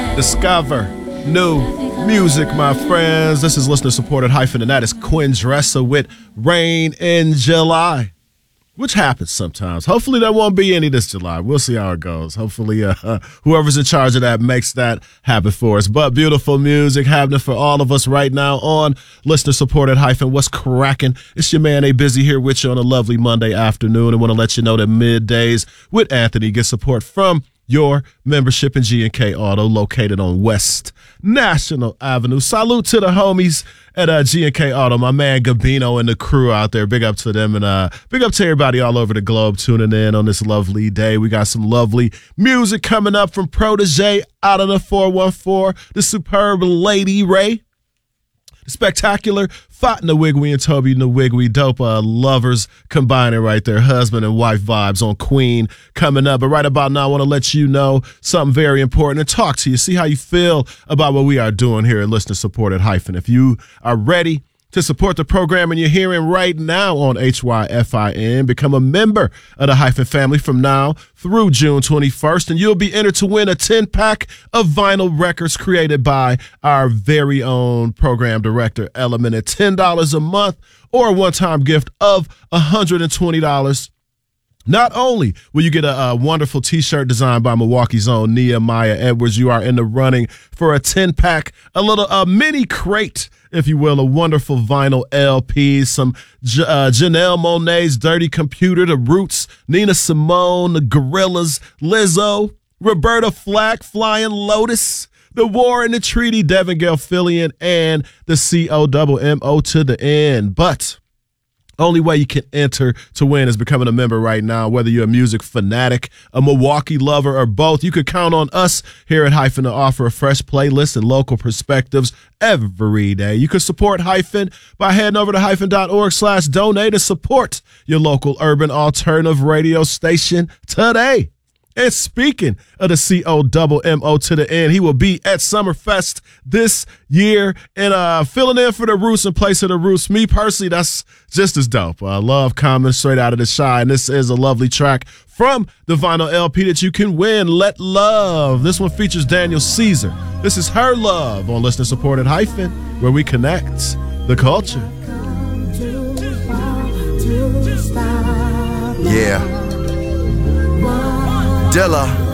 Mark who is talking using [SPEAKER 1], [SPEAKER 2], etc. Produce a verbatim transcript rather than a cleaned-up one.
[SPEAKER 1] Discover new music, my friends. This is listener supported hyphen, and that is Quinn Dresser with Rain in July, which happens sometimes. Hopefully there won't be any this July. We'll see how it goes. Hopefully uh, whoever's in charge of that makes that happen for us. But beautiful music happening for all of us right now on listener supported hyphen. What's cracking? It's your man A Busy here with you on a lovely Monday afternoon. I want to let you know that middays with Anthony get support from your membership in G and K Auto, located on West National Avenue. Salute to the homies at uh, G and K Auto, my man Gabino and the crew out there. Big up to them, and uh, big up to everybody all over the globe tuning in on this lovely day. We got some lovely music coming up from Protege out of the four one four, the superb Lady Ray, the spectacular Fat Nwigwe and Toby Nwigwe, dope uh, lovers combining right there, husband and wife vibes on Queen coming up. But right about now, I want to let you know something very important and talk to you, see how you feel about what we are doing here at Listener Supported Hyphen. If you are ready to support the program and you're hearing right now on H Y F I N, become a member of the Hyphen family from now through June twenty-first, and you'll be entered to win a ten-pack of vinyl records created by our very own program director, Element, at ten dollars a month or a one-time gift of one hundred twenty dollars. Not only will you get a, a wonderful T-shirt designed by Milwaukee's own Nehemiah Edwards, you are in the running for a ten-pack, a little a mini crate, if you will, a wonderful vinyl L Ps, some J- uh, Janelle Monáe's Dirty Computer, The Roots, Nina Simone, The Gorillaz, Lizzo, Roberta Flack, Flying Lotus, The War and the Treaty, Devin Gilfillian, and the C O M M O to the end. But only way you can enter to win is becoming a member right now. Whether you're a music fanatic, a Milwaukee lover, or both, you can count on us here at Hyphen to offer a fresh playlist and local perspectives every day. You can support Hyphen by heading over to hyphen.org slash donate to support your local urban alternative radio station today. And speaking of the C O M M O to the end, he will be at Summerfest this year and uh, filling in for the Roots in place of the Roots. Me personally, that's just as dope. I uh, love Common straight out of the Shy, and this is a lovely track from the vinyl L P that you can win, Let Love. This one features Daniel Caesar. This is Her Love on Listener Supported Hyphen, where we connect the culture.
[SPEAKER 2] Yeah. Dilla.